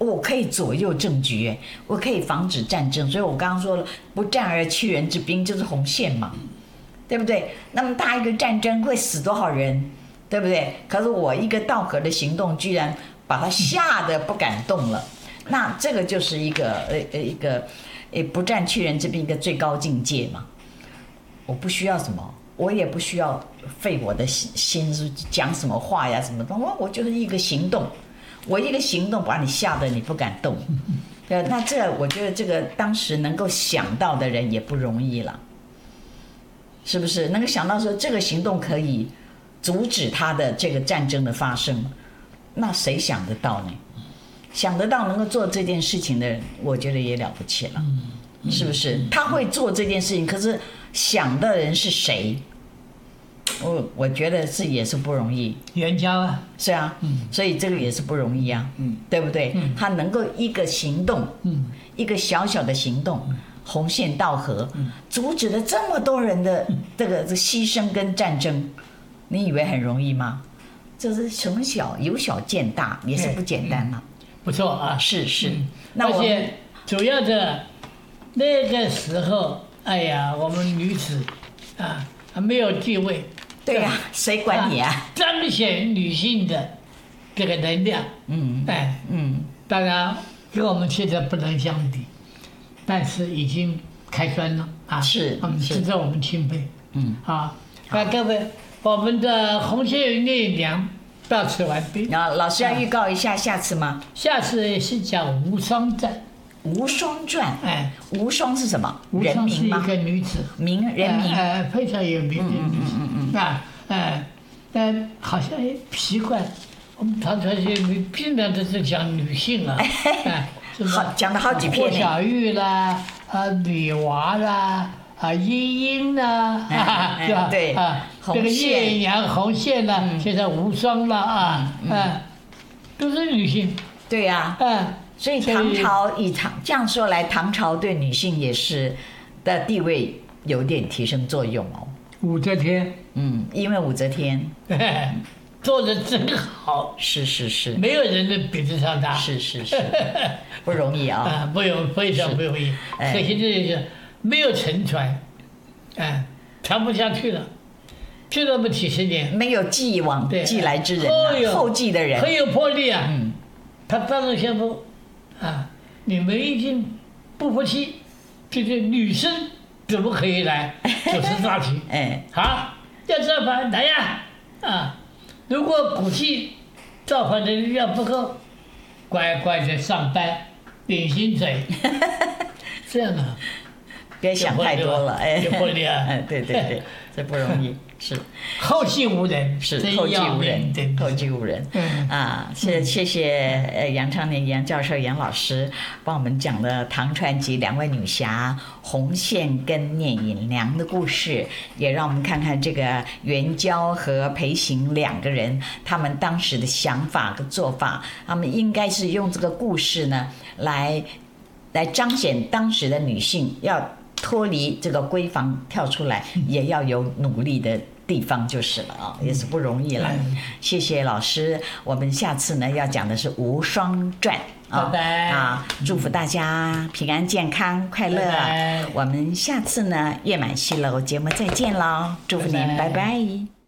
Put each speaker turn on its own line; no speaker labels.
我可以左右政局，我可以防止战争。所以我刚刚说了，不战而屈人之兵就是红线嘛，对不对？那么大一个战争会死多少人，对不对？可是我一个道和的行动，居然把他吓得不敢动了。那这个就是一个不战屈人之兵一个最高境界嘛。我不需要什么，我也不需要费我的心思讲什么话呀什么的，我就是一个行动，我一个行动把你吓得你不敢动。对，那我觉得这个当时能够想到的人也不容易了，是不是？能够想到说这个行动可以阻止他的这个战争的发生，那谁想得到呢？想得到能够做这件事情的人，我觉得也了不起了，是不是？他会做这件事情，可是想的人是谁？我觉得也是不容易。
援交啊，
是啊，所以这个也是不容易啊，对不对？他能够一个行动，一个小小的行动，红线道合，阻止了这么多人的这个牺牲跟战争，你以为很容易吗？这是从小由小见大，也是不简单嘛。
不错啊，
是。
而且主要的那个时候，哎呀，我们女子啊还没有地位。
对呀，谁管你啊？
彰显女性的这个能量，当然跟我们现在不能相比，但是已经开端了啊！
是，
值得我们钦佩。那各位，我们的红线月娘到此完毕。
老师要预告一下下次吗？
下次是讲无双传。
无双传，无双是什么？
无双是一个女子，
人名，
非常有名的女子。但好像奇怪，我们唐传学尽量都是讲女性啊，
讲了好几篇。
霍小玉啦，女娃啦，莺莺啦，是吧？
对，
这个月娘、红线啦，现在无双啦都是女性。
对呀，所以唐朝这样说来，唐朝对女性也是的地位有点提升作用哦。
武则天，
因为武则天
做得真好，
是，
没有人能比得上她，
是，不容易啊，
非常不容易。可惜这就是没有沉传，传不下去了，就那么几十年，
没有继来之人，后继的人
很有魄力啊。他当然宣布你们已经不服气，这个女生怎么可以来主持大局？要造反来呀！如果骨气造反的力量不够，乖乖的上班领薪水，这样的。
别想太多了，
有魄力啊！
对，这不容易，是
后继无人，
是后继无人，谢谢杨昌年杨教授杨老师帮我们讲了唐传奇两位女侠红线跟聂隐娘的故事，也让我们看看这个元娇和裴行两个人他们当时的想法跟做法，他们应该是用这个故事呢来彰显当时的女性要脱离这个闺房跳出来，也要有努力的地方就是了也是不容易了。谢谢老师，我们下次呢要讲的是无双传
拜拜
祝福大家平安健康快乐。
拜拜，
我们下次呢月满西楼节目再见喽，祝福您，拜拜。